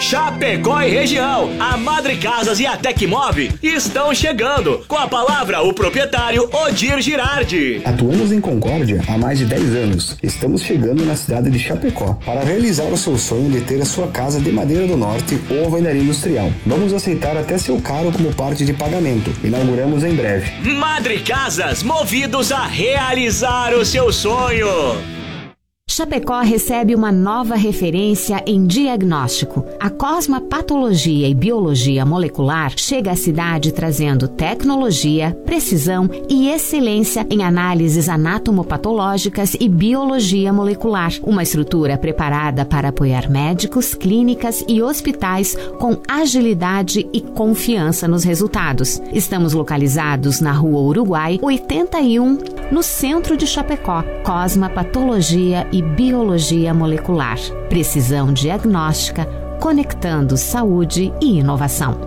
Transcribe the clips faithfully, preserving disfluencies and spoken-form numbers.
Chapecó e região, a Madre Casas e a Tecmove estão chegando. Com a palavra, o proprietário Odir Girardi. Atuamos em Concórdia há mais de dez anos. Estamos chegando na cidade de Chapecó para realizar o seu sonho de ter a sua casa de madeira do norte ou alvenaria industrial. Vamos aceitar até seu carro como parte de pagamento. Inauguramos em breve. Madre Casas, movidos a realizar o seu sonho. Chapecó recebe uma nova referência em diagnóstico. A Cosma Patologia e Biologia Molecular chega à cidade trazendo tecnologia, precisão e excelência em análises anatomopatológicas e biologia molecular. Uma estrutura preparada para apoiar médicos, clínicas e hospitais com agilidade e confiança nos resultados. Estamos localizados na Rua Uruguai, oitenta e um, no centro de Chapecó. Cosma Patologia e Biologia Molecular. Precisão diagnóstica, conectando saúde e inovação.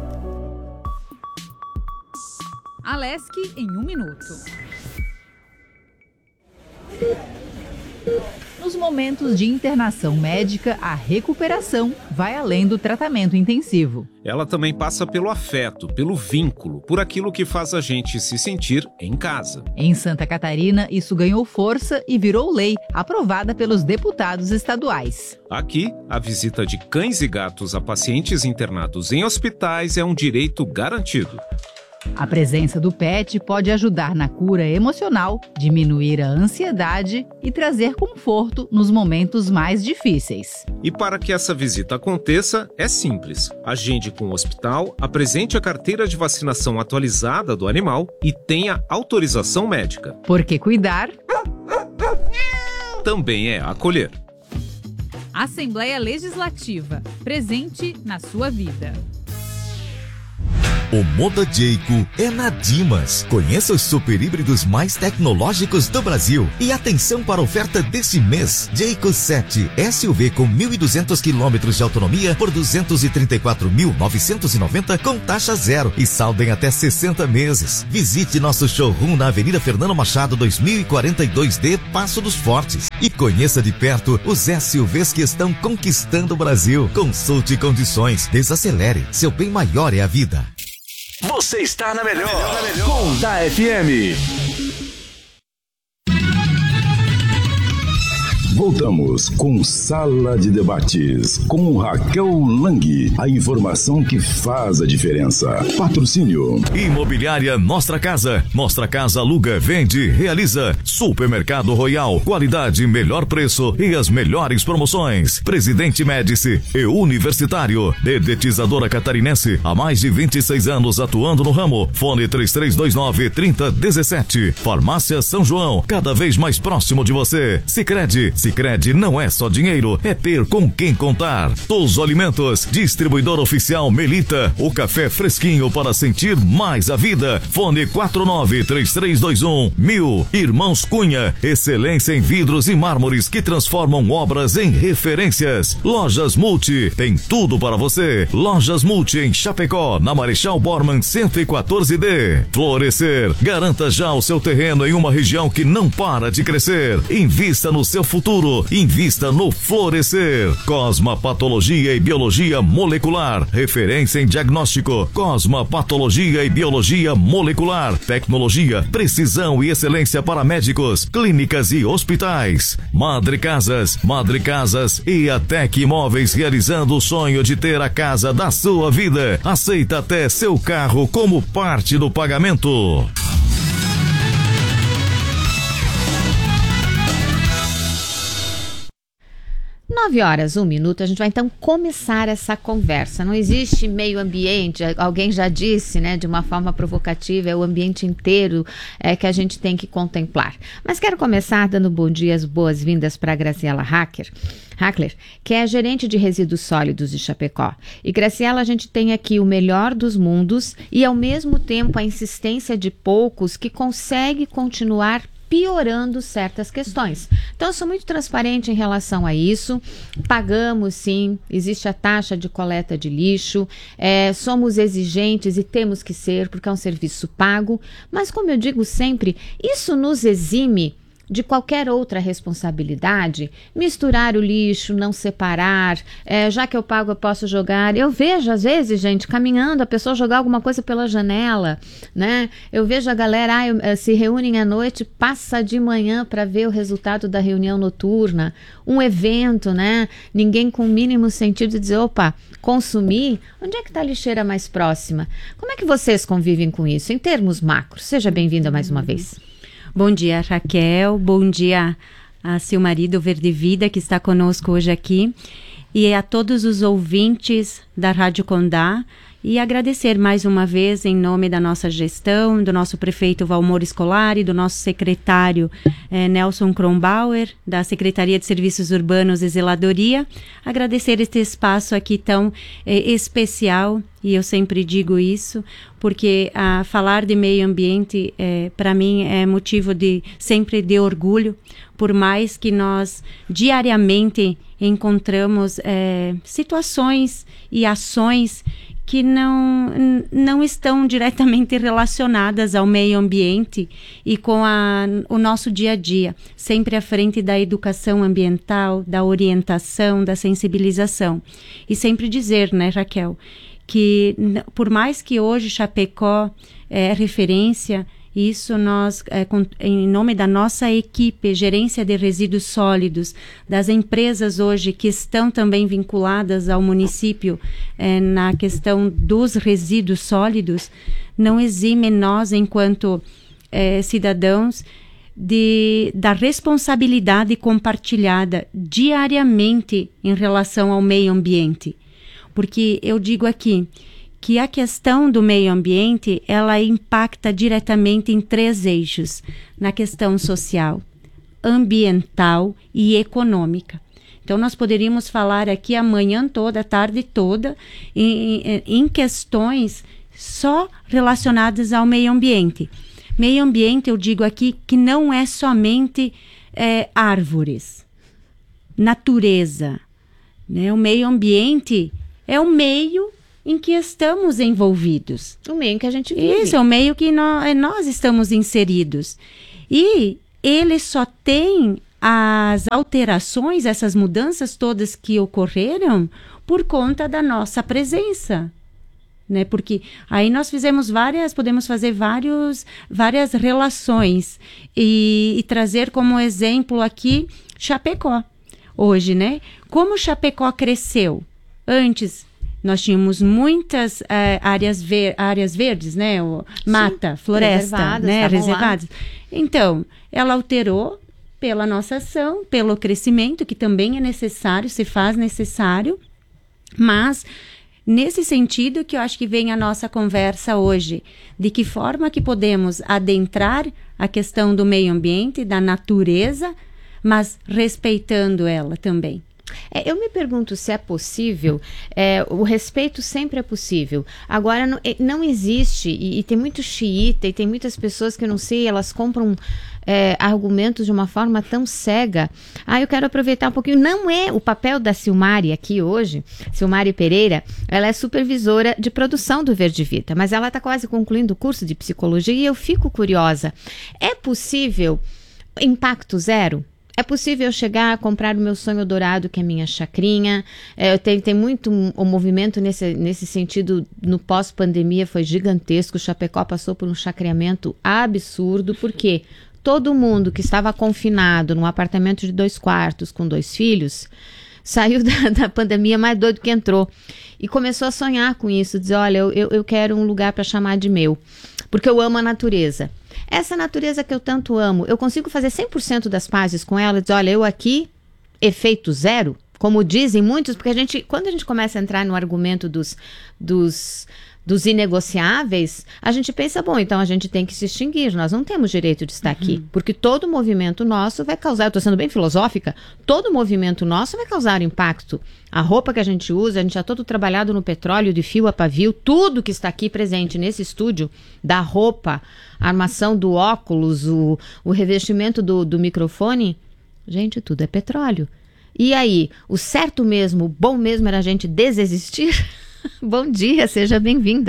Alesc em um minuto. Nos momentos de internação médica, a recuperação vai além do tratamento intensivo. Ela também passa pelo afeto, pelo vínculo, por aquilo que faz a gente se sentir em casa. Em Santa Catarina, isso ganhou força e virou lei, aprovada pelos deputados estaduais. Aqui, a visita de cães e gatos a pacientes internados em hospitais é um direito garantido. A presença do pet pode ajudar na cura emocional, diminuir a ansiedade e trazer conforto nos momentos mais difíceis. E para que essa visita aconteça, é simples. Agende com o hospital, apresente a carteira de vacinação atualizada do animal e tenha autorização médica. Porque cuidar também é acolher. Assembleia Legislativa, presente na sua vida. O Moda Jayco é na Dimas. Conheça os super híbridos mais tecnológicos do Brasil. E atenção para a oferta desse mês. Jayco sete S U V com mil e duzentos quilômetros de autonomia por duzentos e trinta e quatro mil novecentos e noventa com taxa zero e saldo em até sessenta meses. Visite nosso showroom na Avenida Fernando Machado dois mil e quarenta e dois D, Passo dos Fortes. E conheça de perto os S U Vs que estão conquistando o Brasil. Consulte condições. Desacelere. Seu bem maior é a vida. Você está na melhor, na melhor. Com da F M. Voltamos com Sala de Debates, com Raquel Lang. A informação que faz a diferença. Patrocínio. Imobiliária Nostra Casa. Nostra Casa aluga, vende, realiza. Supermercado Royal. Qualidade, melhor preço e as melhores promoções. Presidente Médici e Universitário. Dedetizadora Catarinense. Há mais de vinte e seis anos atuando no ramo. Fone três três dois nove, três zero um sete. Farmácia São João. Cada vez mais próximo de você. Sicredi. Sicredi não é só dinheiro, é ter com quem contar. Touso Alimentos, distribuidor oficial Melita, o café fresquinho para sentir mais a vida. Fone quatro nove três três dois um mil. Irmãos Cunha, excelência em vidros e mármores que transformam obras em referências. Lojas Multi, tem tudo para você. Lojas Multi em Chapecó, na Marechal Bormann cento e quatorze D. Florescer, garanta já o seu terreno em uma região que não para de crescer. Invista no seu futuro. Invista no Florescer. Cosma Patologia e Biologia Molecular. Referência em diagnóstico. Cosma Patologia e Biologia Molecular. Tecnologia, precisão e excelência para médicos, clínicas e hospitais. Madre Casas. Madre Casas e a Tec Imóveis, realizando o sonho de ter a casa da sua vida. Aceita até seu carro como parte do pagamento. Nove horas, um minuto, a gente vai então começar essa conversa. Não existe meio ambiente, alguém já disse, né, de uma forma provocativa, é o ambiente inteiro é, que a gente tem que contemplar. Mas quero começar dando bom dia, as boas-vindas para a Graciela Hacker, Hackler, que é gerente de resíduos sólidos de Chapecó. E Graciela, a gente tem aqui o melhor dos mundos e ao mesmo tempo a insistência de poucos que consegue continuar piorando certas questões. Então, eu sou muito transparente em relação a isso. Pagamos, sim, existe a taxa de coleta de lixo, é, somos exigentes e temos que ser, porque é um serviço pago. Mas, como eu digo sempre, isso nos exime de qualquer outra responsabilidade, misturar o lixo, não separar, é, já que eu pago eu posso jogar. Eu vejo às vezes, gente, caminhando, a pessoa jogar alguma coisa pela janela, né? Eu vejo a galera, ah, eu, se reúnem à noite, passa de manhã para ver o resultado da reunião noturna, um evento, né? Ninguém com o mínimo sentido de dizer, opa, consumir, onde é que está a lixeira mais próxima? Como é que vocês convivem com isso, em termos macros? Seja bem-vinda mais uma vez. Bom dia, Raquel. Bom dia a seu marido Verde Vida, que está conosco hoje aqui. E a todos os ouvintes da Rádio Condá. E agradecer mais uma vez em nome da nossa gestão, do nosso prefeito Valmor Scolari, do nosso secretário eh, Nelson Kronbauer, da Secretaria de Serviços Urbanos e Zeladoria. Agradecer este espaço aqui tão eh, especial, e eu sempre digo isso, porque a falar de meio ambiente, eh, para mim, é motivo de sempre de orgulho, por mais que nós diariamente encontramos eh, situações e ações que não, não estão diretamente relacionadas ao meio ambiente e com a, o nosso dia a dia, sempre à frente da educação ambiental, da orientação, da sensibilização. E sempre dizer, né, Raquel, que por mais que hoje Chapecó é referência, isso nós, é, com, em nome da nossa equipe, gerência de resíduos sólidos, das empresas hoje que estão também vinculadas ao município é, na questão dos resíduos sólidos, não exime nós, enquanto é, cidadãos, de, da responsabilidade compartilhada diariamente em relação ao meio ambiente. Porque eu digo aqui que a questão do meio ambiente, ela impacta diretamente em três eixos, na questão social, ambiental e econômica. Então, nós poderíamos falar aqui a manhã toda, a tarde toda, em, em, em questões só relacionadas ao meio ambiente. Meio ambiente, eu digo aqui, que não é somente é, árvores, natureza, né? O meio ambiente é o meio em que estamos envolvidos. O meio em que a gente vive. Isso, é o meio que nós, nós estamos inseridos. E ele só tem as alterações, essas mudanças todas que ocorreram por conta da nossa presença. Né? Porque aí nós fizemos várias, podemos fazer vários, várias relações e, e trazer como exemplo aqui Chapecó. Hoje, né? Como Chapecó cresceu? Antes nós tínhamos muitas uh, áreas, ver, áreas verdes, né? O, mata, Sim, floresta, reservadas, né? Reservadas. Então, ela alterou pela nossa ação, pelo crescimento, que também é necessário, se faz necessário, mas nesse sentido que eu acho que vem a nossa conversa hoje, de que forma que podemos adentrar a questão do meio ambiente, da natureza, mas respeitando ela também. É, eu me pergunto se é possível, é, o respeito sempre é possível. Agora, não, não existe, e, e tem muito xiita, e tem muitas pessoas que eu não sei, elas compram é, argumentos de uma forma tão cega. Ah, eu quero aproveitar um pouquinho. Não é o papel da Silmari aqui hoje, Silmari Pereira, ela é supervisora de produção do Verde Vida, mas ela está quase concluindo o curso de psicologia e eu fico curiosa. É possível impacto zero? É possível chegar a comprar o meu sonho dourado, que é minha chacrinha. É, tem, tem muito o um, um movimento nesse, nesse sentido, no pós-pandemia foi gigantesco. O Chapecó passou por um chacreamento absurdo, porque todo mundo que estava confinado num apartamento de dois quartos com dois filhos, saiu da, da pandemia mais doido que entrou. E começou a sonhar com isso, dizer, olha, eu, eu, eu quero um lugar para chamar de meu, porque eu amo a natureza. Essa natureza que eu tanto amo, eu consigo fazer cem por cento das pazes com ela, dizer, olha, eu aqui, efeito zero, como dizem muitos, porque a gente, quando a gente começa a entrar no argumento dos, dos, dos inegociáveis, a gente pensa, bom, então a gente tem que se extinguir, nós não temos direito de estar uhum. aqui, porque todo movimento nosso vai causar, eu estou sendo bem filosófica, todo movimento nosso vai causar impacto. A roupa que a gente usa, a gente é todo trabalhado no petróleo, de fio a pavio, tudo que está aqui presente nesse estúdio, da roupa, a armação do óculos, o, o revestimento do, do microfone, gente, tudo é petróleo. E aí, o certo mesmo, o bom mesmo era a gente desexistir? Bom dia, seja bem-vinda.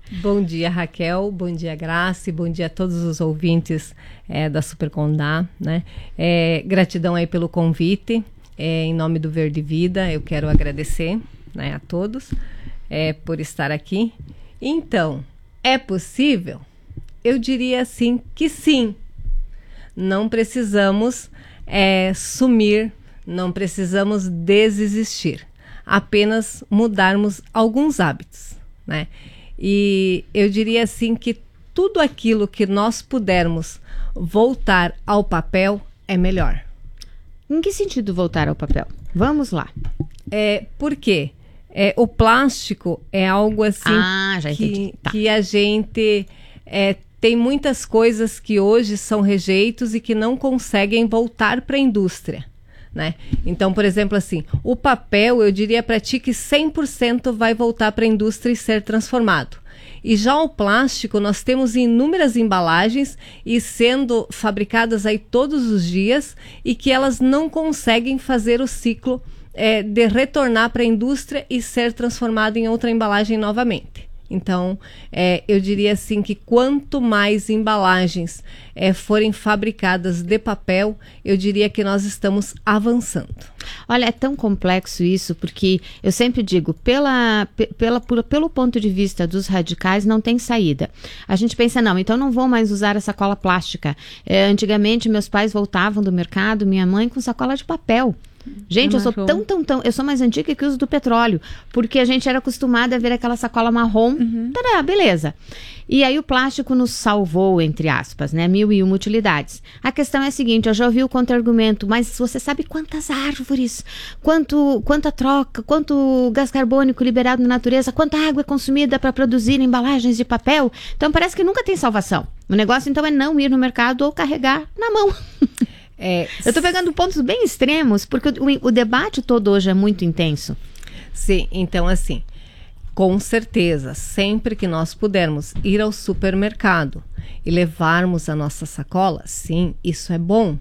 Bom dia, Raquel, bom dia, Grace, bom dia a todos os ouvintes é, da Super Condá, né? É, gratidão aí pelo convite, é, em nome do Verde Vida, eu quero agradecer, né, a todos é, por estar aqui. Então, é possível? Eu diria assim que sim. Não precisamos é, sumir, não precisamos desistir, apenas mudarmos alguns hábitos, né? E eu diria assim que tudo aquilo que nós pudermos voltar ao papel é melhor. Em que sentido voltar ao papel? Vamos lá. É, por quê? É, o plástico é algo assim ah, já que, tá. que a gente é, tem muitas coisas que hoje são rejeitos e que não conseguem voltar para a indústria, né? Então, por exemplo, assim, o papel, eu diria para ti que cem por cento vai voltar para a indústria e ser transformado. E já o plástico, nós temos inúmeras embalagens e sendo fabricadas aí todos os dias e que elas não conseguem fazer o ciclo é, de retornar para a indústria e ser transformado em outra embalagem novamente. Então, é, eu diria assim que quanto mais embalagens é, forem fabricadas de papel, eu diria que nós estamos avançando. Olha, é tão complexo isso, porque eu sempre digo, pela, pela, por, pelo ponto de vista dos radicais, não tem saída. A gente pensa, não, então não vou mais usar a sacola plástica. É, antigamente, meus pais voltavam do mercado, minha mãe com sacola de papel. Gente, eu sou tão, tão, tão... Eu sou mais antiga que uso do petróleo. Porque a gente era acostumada a ver aquela sacola marrom. Uhum. Tadá, beleza. E aí o plástico nos salvou, entre aspas, né? Mil e uma utilidades. A questão é a seguinte, eu já ouvi o contra-argumento, mas você sabe quantas árvores, quanto, quanta troca, quanto gás carbônico liberado na natureza, quanta água é consumida para produzir embalagens de papel? Então parece que nunca tem salvação. O negócio então é não ir no mercado ou carregar na mão. É, eu estou pegando pontos bem extremos, porque o, o debate todo hoje é muito intenso. Sim, então assim, com certeza, sempre que nós pudermos ir ao supermercado e levarmos a nossa sacola, sim, isso é bom,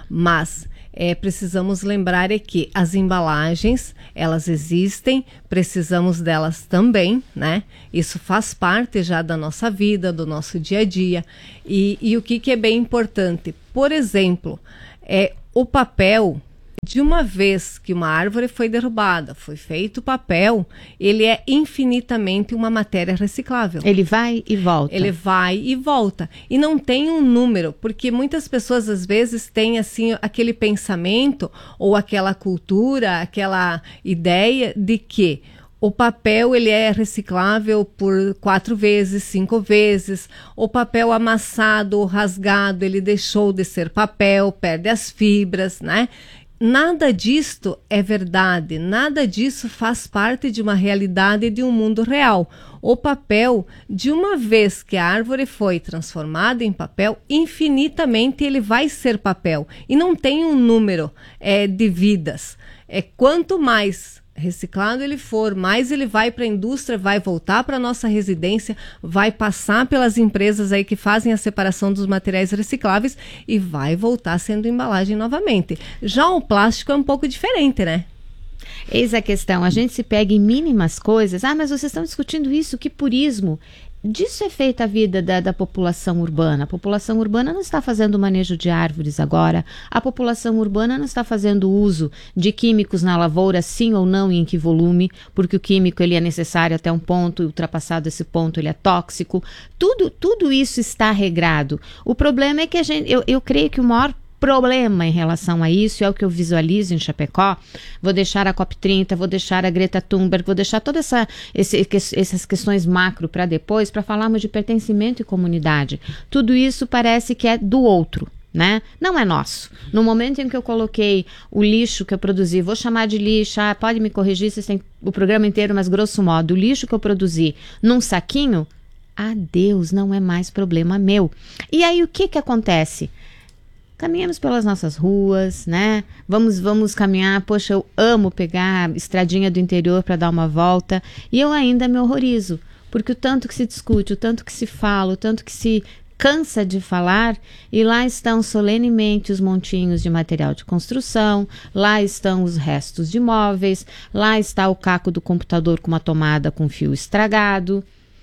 mas é, precisamos lembrar é que as embalagens, elas existem, precisamos delas também, né? Isso faz parte já da nossa vida, do nosso dia a dia. E, e o que, que é bem importante? Por exemplo, é, o papel, de uma vez que uma árvore foi derrubada, foi feito o papel, ele é infinitamente uma matéria reciclável. Ele vai e volta. Ele vai e volta. E não tem um número, porque muitas pessoas às vezes têm assim aquele pensamento ou aquela cultura, aquela ideia de que o papel ele é reciclável por quatro vezes, cinco vezes. O papel amassado ou rasgado, ele deixou de ser papel, perde as fibras, né? Nada disto é verdade, nada disso faz parte de uma realidade de um mundo real. O papel, de uma vez que a árvore foi transformada em papel, infinitamente ele vai ser papel. E não tem um número é, de vidas. É, quanto mais reciclado ele for, mais ele vai para a indústria, vai voltar para a nossa residência, vai passar pelas empresas aí que fazem a separação dos materiais recicláveis e vai voltar sendo embalagem novamente. Já o plástico é um pouco diferente, né? Eis a questão, a gente se pega em mínimas coisas. Ah, mas vocês estão discutindo isso, que purismo. Disso é feita a vida da, da população urbana. A população urbana não está fazendo manejo de árvores agora. A população urbana não está fazendo uso de químicos na lavoura, sim ou não, e em que volume, porque o químico ele é necessário até um ponto, e ultrapassado esse ponto ele é tóxico. Tudo, tudo isso está regrado. O problema é que a gente, eu, eu creio que o maior problema em relação a isso é o que eu visualizo em Chapecó. Vou deixar a COP trinta, vou deixar a Greta Thunberg, vou deixar todas essa, esse, essas questões macro para depois, para falarmos de pertencimento e comunidade. Tudo isso parece que é do outro, né? Não é nosso. No momento em que eu coloquei o lixo que eu produzi, vou chamar de lixo, ah, pode me corrigir, vocês têm o programa inteiro, mas grosso modo, o lixo que eu produzi num saquinho, adeus, não é mais problema meu. E aí o que que acontece? Caminhamos pelas nossas ruas, né? Vamos, vamos caminhar. Poxa, eu amo pegar a estradinha do interior para dar uma volta. E eu ainda me horrorizo, porque o tanto que se discute, o tanto que se fala, o tanto que se cansa de falar, e lá estão solenemente os montinhos de material de construção, lá estão os restos de móveis, lá está o caco do computador com uma tomada com fio estragado.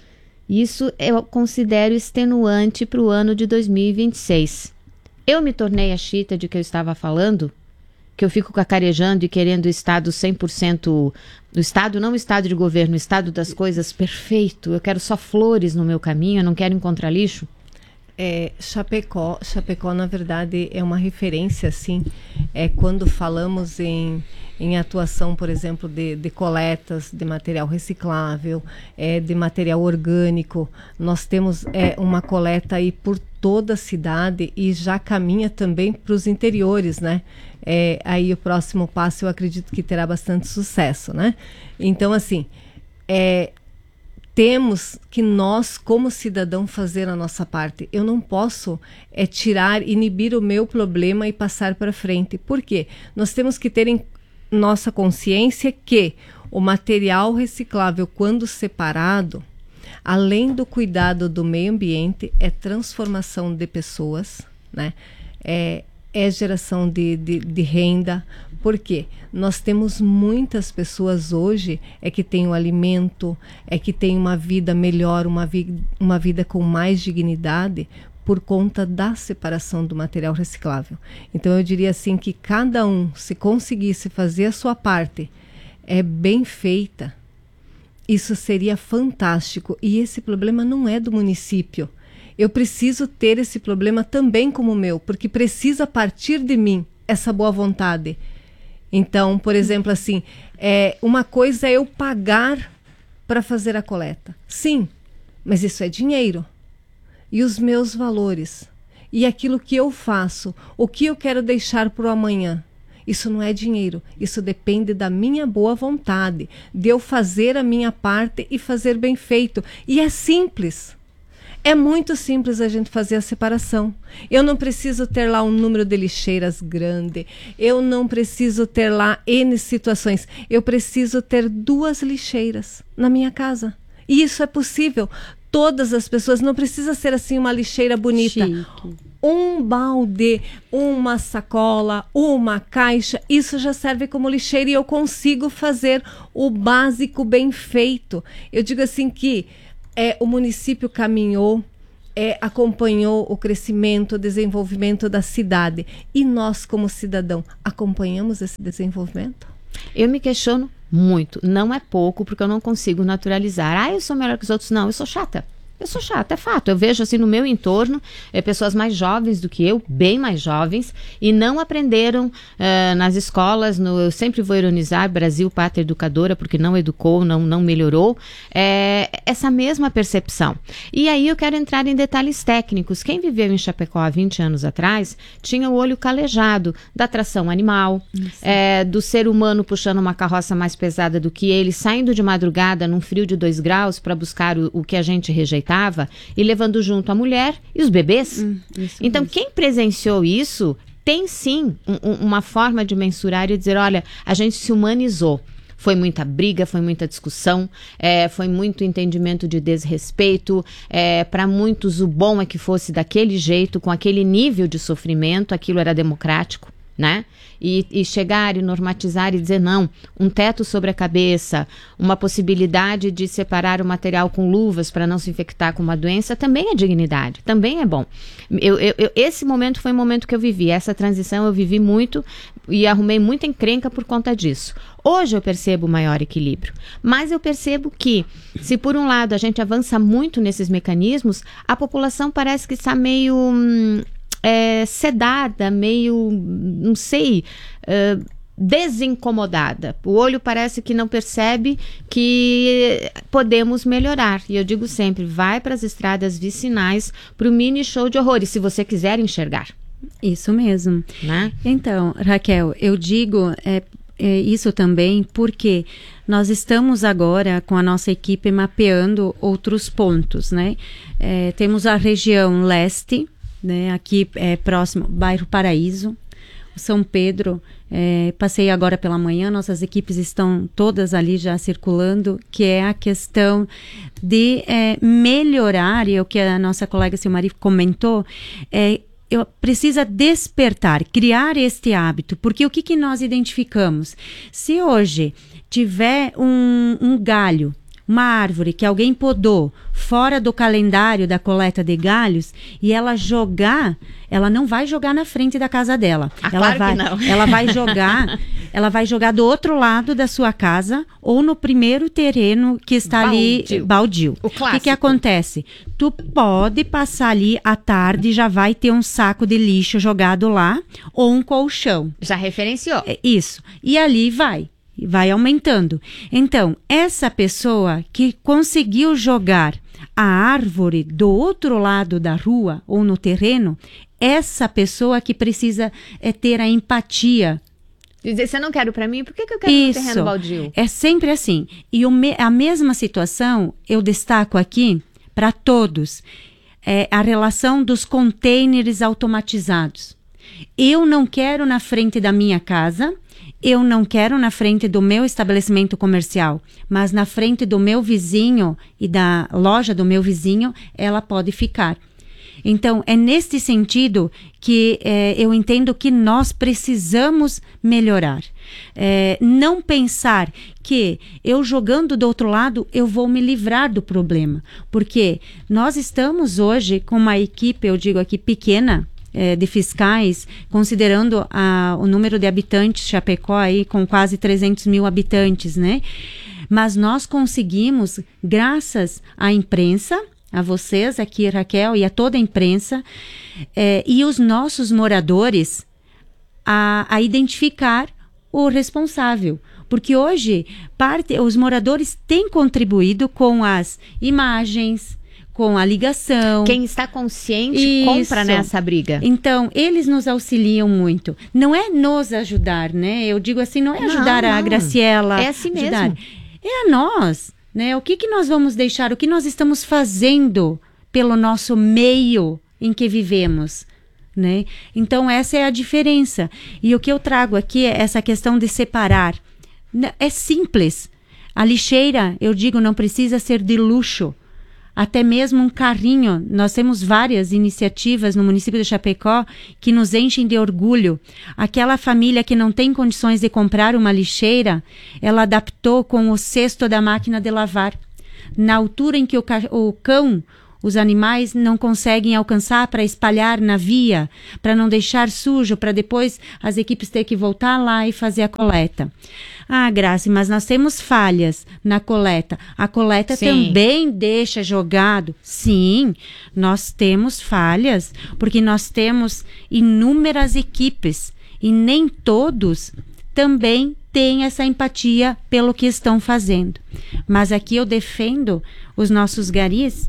Isso eu considero extenuante para o ano de dois mil e vinte e seis. Eu me tornei a chita de que eu estava falando, que eu fico cacarejando e querendo o Estado cem por cento, o Estado, não o Estado de governo, o Estado das coisas perfeito. Eu quero só flores no meu caminho, eu não quero encontrar lixo. É, Chapecó, Chapecó, na verdade, é uma referência, assim, é, quando falamos em, em atuação, por exemplo, de, de coletas de material reciclável, é, de material orgânico. Nós temos é, uma coleta aí por toda a cidade e já caminha também para os interiores, né? É, aí o próximo passo eu acredito que terá bastante sucesso, né? Então, assim, é... temos que nós, como cidadão, fazer a nossa parte. Eu não posso é, tirar, inibir o meu problema e passar para frente. Por quê? Nós temos que ter em nossa consciência que o material reciclável, quando separado, além do cuidado do meio ambiente, é transformação de pessoas, né? É, é geração de, de, de renda. Por quê? Nós temos muitas pessoas hoje é que têm o alimento, é que têm uma vida melhor, uma, vi uma vida com mais dignidade por conta da separação do material reciclável. Então eu diria assim que cada um, se conseguisse fazer a sua parte é bem feita, isso seria fantástico. E esse problema não é do município. Eu preciso ter esse problema também como meu, porque precisa partir de mim essa boa vontade. Então, por exemplo, assim, é, uma coisa é eu pagar para fazer a coleta. Sim, mas isso é dinheiro. E os meus valores? E aquilo que eu faço? O que eu quero deixar para o amanhã? Isso não é dinheiro. Isso depende da minha boa vontade, de eu fazer a minha parte e fazer bem feito. E é simples. É muito simples a gente fazer a separação. Eu não preciso ter lá um número de lixeiras grande. Eu não preciso ter lá N situações. Eu preciso ter duas lixeiras na minha casa. E isso é possível. Todas as pessoas, não precisa ser assim uma lixeira bonita. Chique. Um balde, uma sacola, uma caixa, isso já serve como lixeira e eu consigo fazer o básico bem feito. Eu digo assim que É, o município caminhou, é, acompanhou o crescimento, o desenvolvimento da cidade. E nós, como cidadão, acompanhamos esse desenvolvimento? Eu me questiono muito. Não é pouco, porque eu não consigo naturalizar. Ah, eu sou melhor que os outros. Não, eu sou chata. Eu sou chata, é fato. Eu vejo assim no meu entorno é, pessoas mais jovens do que eu, bem mais jovens, e não aprenderam uh, nas escolas. No, eu sempre vou ironizar Brasil, pátria educadora, porque não educou, não, não melhorou. É, essa mesma percepção. E aí eu quero entrar em detalhes técnicos. Quem viveu em Chapecó há vinte anos atrás tinha o olho calejado da tração animal, é, do ser humano puxando uma carroça mais pesada do que ele, saindo de madrugada num frio de dois graus para buscar o, o que a gente rejeitava, e levando junto a mulher e os bebês. Hum, então, mesmo. Quem presenciou isso tem sim um, um, uma forma de mensurar e dizer, olha, a gente se humanizou. Foi muita briga, foi muita discussão, é, foi muito entendimento de desrespeito. É, para muitos, o bom é que fosse daquele jeito, com aquele nível de sofrimento, aquilo era democrático, né? E, e chegar e normatizar e dizer não, um teto sobre a cabeça, uma possibilidade de separar o material com luvas para não se infectar com uma doença, também é dignidade, também é bom. Eu, eu, eu, esse momento foi um momento que eu vivi, essa transição eu vivi muito e arrumei muita encrenca por conta disso. Hoje eu percebo maior equilíbrio, mas eu percebo que, se por um lado a gente avança muito nesses mecanismos, a população parece que está meio... Hum, É, sedada, meio, não sei, uh, desincomodada. O olho parece que não percebe que podemos melhorar. E eu digo sempre, vai para as estradas vicinais para o mini show de horrores, se você quiser enxergar. Isso mesmo. Né? Então, Raquel, eu digo é, é isso também porque nós estamos agora com a nossa equipe mapeando outros pontos, né? É, temos a região leste, né, aqui é próximo, bairro Paraíso, São Pedro, é, passei agora pela manhã, nossas equipes estão todas ali já circulando, que é a questão de é, melhorar, e é o que a nossa colega Silmari comentou, é, eu, precisa despertar, criar este hábito, porque o que, que nós identificamos? Se hoje tiver um, um galho uma árvore que alguém podou fora do calendário da coleta de galhos e ela jogar, ela não vai jogar na frente da casa dela. Ah, ela claro vai, que não. ela vai jogar, ela vai jogar do outro lado da sua casa ou no primeiro terreno que está Baldio. ali baldio. O O que, clássico. que acontece? Tu pode passar ali à tarde e já vai ter um saco de lixo jogado lá ou um colchão. Já referenciou. É isso. E ali vai. Vai aumentando. Então, essa pessoa que conseguiu jogar a árvore do outro lado da rua ou no terreno, essa pessoa que precisa é, ter a empatia. Dizer, você não quer para mim, por que, que eu quero Isso. um terreno baldio? É sempre assim. E o me, a mesma situação eu destaco aqui para todos. É a relação dos containers automatizados. Eu não quero na frente da minha casa, eu não quero na frente do meu estabelecimento comercial, mas na frente do meu vizinho e da loja do meu vizinho, ela pode ficar. Então, é neste sentido que é, eu entendo que nós precisamos melhorar. É, não pensar que eu jogando do outro lado, eu vou me livrar do problema. Porque nós estamos hoje com uma equipe, eu digo aqui, pequena, É, de fiscais, considerando a, o número de habitantes, Chapecó aí com quase trezentos mil habitantes, né? Mas nós conseguimos, graças à imprensa, a vocês aqui, Raquel, e a toda a imprensa, é, e os nossos moradores, a, a identificar o responsável. Porque hoje, parte, os moradores têm contribuído com as imagens, com a ligação. Quem está consciente Isso. compra nessa briga. Então, eles nos auxiliam muito. Não é nos ajudar, né? Eu digo assim, não é ajudar não, a não. Graciela. É assim ajudar. mesmo. É a nós, né? O que, que nós vamos deixar, o que nós estamos fazendo pelo nosso meio em que vivemos, né? Então, essa é a diferença. E o que eu trago aqui é essa questão de separar. É simples. A lixeira, eu digo, não precisa ser de luxo. Até mesmo um carrinho, nós temos várias iniciativas no município de Chapecó que nos enchem de orgulho. Aquela família que não tem condições de comprar uma lixeira, ela adaptou com o cesto da máquina de lavar. Na altura em que o, ca- o cão, os animais não conseguem alcançar para espalhar na via, para não deixar sujo, para depois as equipes ter que voltar lá e fazer a coleta. Ah, Grazi, mas nós temos falhas na coleta. A coleta Sim. também deixa jogado. Sim, nós temos falhas, porque nós temos inúmeras equipes e nem todos também têm essa empatia pelo que estão fazendo. Mas aqui eu defendo os nossos garis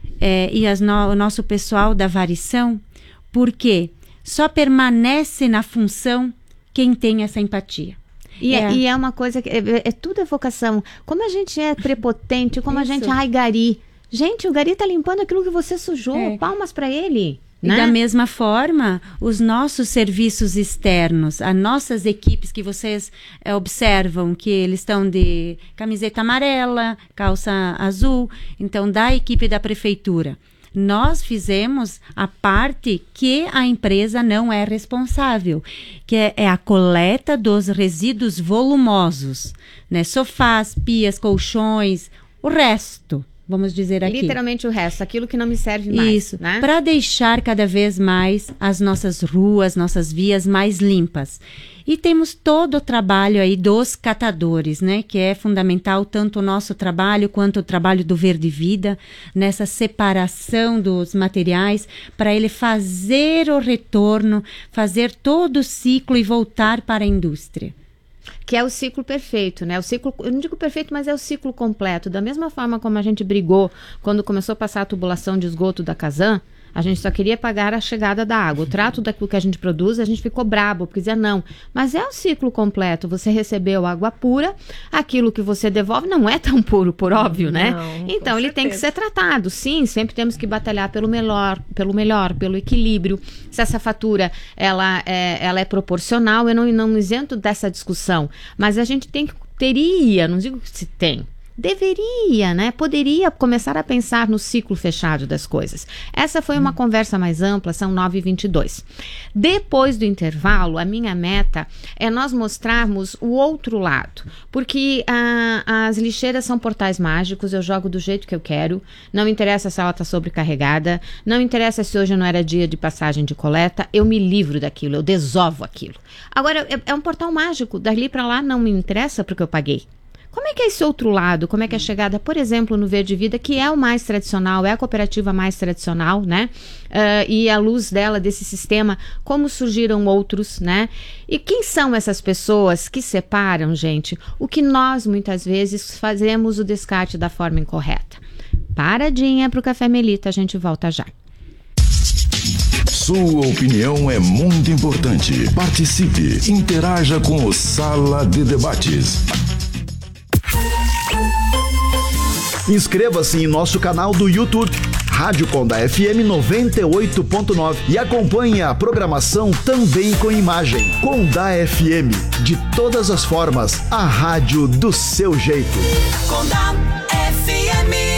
é, e as no, o nosso pessoal da varição, porque só permanece na função quem tem essa empatia. E é, É. e é uma coisa que é, é tudo evocação. Como a gente é prepotente, como Isso. a gente, ai, gari. Gente, o gari tá limpando aquilo que você sujou. É. Palmas pra ele. E Né? da mesma forma, os nossos serviços externos, as nossas equipes que vocês é, observam que eles estão de camiseta amarela, calça azul, então da equipe da prefeitura. Nós fizemos a parte que a empresa não é responsável, que é, é a coleta dos resíduos volumosos, né? Sofás, pias, colchões, o resto, vamos dizer aqui. Literalmente o resto, aquilo que não me serve mais. Isso, Né? para deixar cada vez mais as nossas ruas, nossas vias mais limpas. E temos todo o trabalho aí dos catadores, né? Que é fundamental tanto o nosso trabalho quanto o trabalho do Verde Vida, nessa separação dos materiais, para ele fazer o retorno, fazer todo o ciclo e voltar para a indústria. Que é o ciclo perfeito, né? O ciclo, eu não digo perfeito, mas é o ciclo completo. Da mesma forma como a gente brigou quando começou a passar a tubulação de esgoto da Casan, a gente só queria pagar a chegada da água. O trato daquilo que a gente produz, a gente ficou brabo, porque dizia não. Mas é o ciclo completo. Você recebeu água pura, aquilo que você devolve não é tão puro, por óbvio, né? Não, então, com ele tem que certeza. ser tratado. Sim, sempre temos que batalhar pelo melhor, pelo melhor, pelo equilíbrio. Se essa fatura ela é, ela é proporcional, eu não, não me isento dessa discussão. Mas a gente tem que, teria, não digo que se tem, deveria, né, poderia começar a pensar no ciclo fechado das coisas. Essa foi uma hum. conversa mais ampla, são nove e vinte e dois. Depois do intervalo, a minha meta é nós mostrarmos o outro lado, porque ah, as lixeiras são portais mágicos, eu jogo do jeito que eu quero, não interessa se ela está sobrecarregada, não interessa se hoje não era dia de passagem de coleta, eu me livro daquilo, eu desovo aquilo. Agora, é, é um portal mágico, dali para lá não me interessa porque eu paguei. Como é que é esse outro lado? Como é que é a chegada, por exemplo, no Verde Vida, que é o mais tradicional, é a cooperativa mais tradicional, né? Uh, e à luz dela, desse sistema, como surgiram outros, né? E quem são essas pessoas que separam, gente, o que nós, muitas vezes, fazemos o descarte da forma incorreta? Paradinha pro Café Melita, a gente volta já. Sua opinião é muito importante. Participe, interaja com o Sala de Debates. Inscreva-se em nosso canal do YouTube, Rádio Condá F M noventa e oito ponto nove, e acompanhe a programação também com imagem. Condá F M, de todas as formas, a rádio do seu jeito. Condá F M.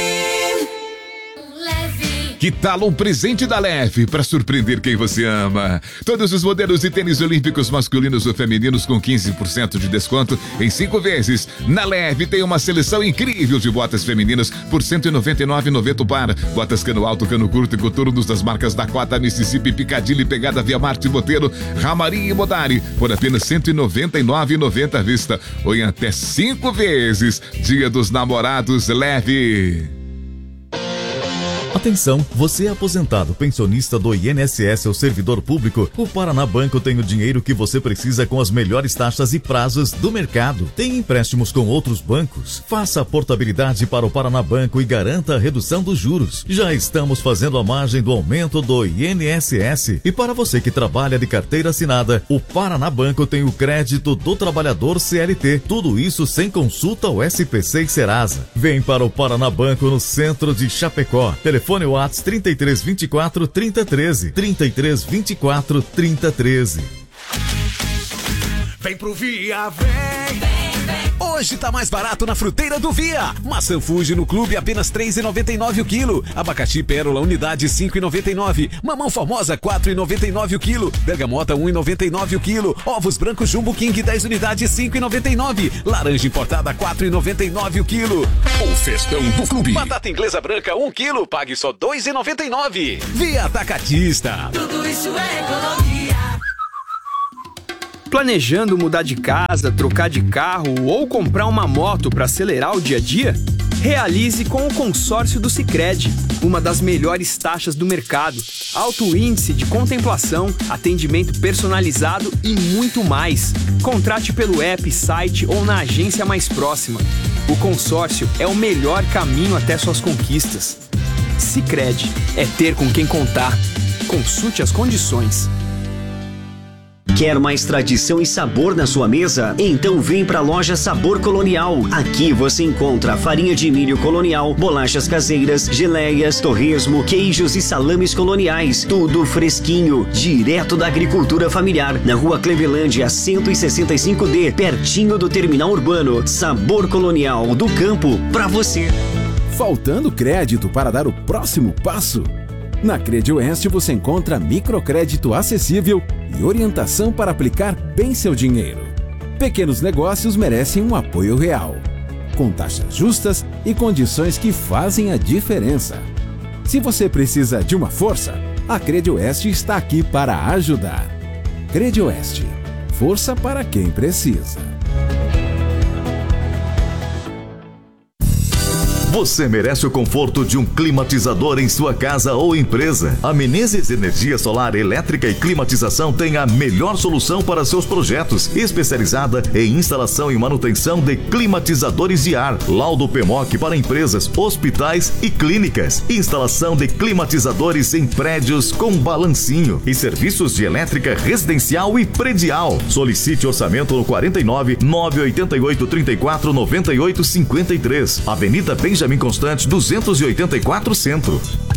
Que tal um presente da Leve para surpreender quem você ama? Todos os modelos de tênis olímpicos masculinos ou femininos com quinze por cento de desconto em cinco vezes. Na Leve tem uma seleção incrível de botas femininas por cento e noventa e nove reais e noventa centavos o par. Botas cano alto, cano curto e coturnos das marcas Dakota, Mississippi, Piccadilly, Pegada, Via Marte, Botelho, Ramarim e Modari por apenas cento e noventa e nove reais e noventa centavos à vista ou em até cinco vezes. Dia dos Namorados Leve. Atenção, você é aposentado, pensionista do I N S S ou servidor público? O Paraná Banco tem o dinheiro que você precisa com as melhores taxas e prazos do mercado. Tem empréstimos com outros bancos? Faça a portabilidade para o Paraná Banco e garanta a redução dos juros. Já estamos fazendo a margem do aumento do I N S S. E para você que trabalha de carteira assinada, o Paraná Banco tem o crédito do trabalhador C L T. Tudo isso sem consulta ao S P C e Serasa. Vem para o Paraná Banco no centro de Chapecó. Telefone WhatsApp trinta e três, vinte e quatro, trinta, treze. trinta e três, vinte e quatro, trinta, treze. Vem pro Via, vem, vem, vem. Hoje tá mais barato na Fruteira do Via. Maçã Fuji no clube apenas três reais e noventa e nove centavos o quilo. Abacaxi Pérola unidade cinco reais e noventa e nove centavos. Mamão Formosa quatro reais e noventa e nove centavos o quilo. Bergamota um real e noventa e nove centavos o quilo. Ovos brancos Jumbo King dez unidades cinco reais e noventa e nove centavos. Laranja importada quatro reais e noventa e nove centavos o quilo. O festão do clube. Batata inglesa branca um quilo, pague só dois reais e noventa e nove centavos. Via Atacadista. Tudo isso é economia. Planejando mudar de casa, trocar de carro ou comprar uma moto para acelerar o dia a dia? Realize com o consórcio do Sicredi, uma das melhores taxas do mercado, alto índice de contemplação, atendimento personalizado e muito mais. Contrate pelo app, site ou na agência mais próxima. O consórcio é o melhor caminho até suas conquistas. Sicredi é ter com quem contar. Consulte as condições. Quer mais tradição e sabor na sua mesa? Então vem pra loja Sabor Colonial. Aqui você encontra farinha de milho colonial, bolachas caseiras, geleias, torresmo, queijos e salames coloniais. Tudo fresquinho, direto da agricultura familiar. Na rua Clevelândia, cento e sessenta e cinco D, pertinho do terminal urbano. Sabor Colonial, do campo pra você. Faltando crédito para dar o próximo passo? Na CredOeste você encontra microcrédito acessível e orientação para aplicar bem seu dinheiro. Pequenos negócios merecem um apoio real, com taxas justas e condições que fazem a diferença. Se você precisa de uma força, a CredOeste está aqui para ajudar. CredOeste, força para quem precisa. Você merece o conforto de um climatizador em sua casa ou empresa. A Menezes Energia Solar Elétrica e Climatização tem a melhor solução para seus projetos, especializada em instalação e manutenção de climatizadores de ar. Laudo P M O C para empresas, hospitais e clínicas. Instalação de climatizadores em prédios com balancinho e serviços de elétrica residencial e predial. Solicite orçamento no quarenta e nove, nove oito oito, trinta e quatro, noventa e oito, cinquenta e três. Avenida Benjamin Constante, duzentos e oitenta e quatro, Centro.